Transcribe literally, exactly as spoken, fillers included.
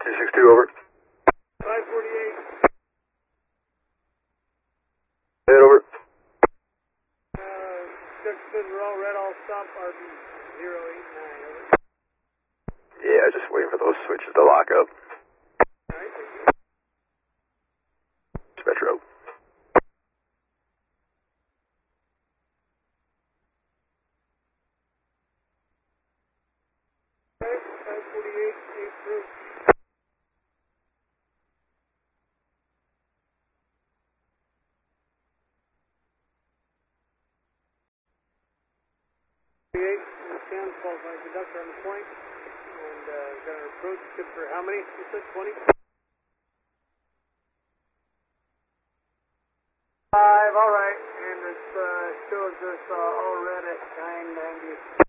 two six two, over. five forty-eight. Head over. Uh, six Monroe, red all stop, R B zero eight nine, over. Yeah, just waiting for those switches to lock up. Alright, thank you. Metro. five forty-eight, eight through. forty-eight, ten, qualified conductor on the point, and uh, got an approach, good for how many? You said twenty? Five, alright, and it uh, shows us uh, all red at nine ninety.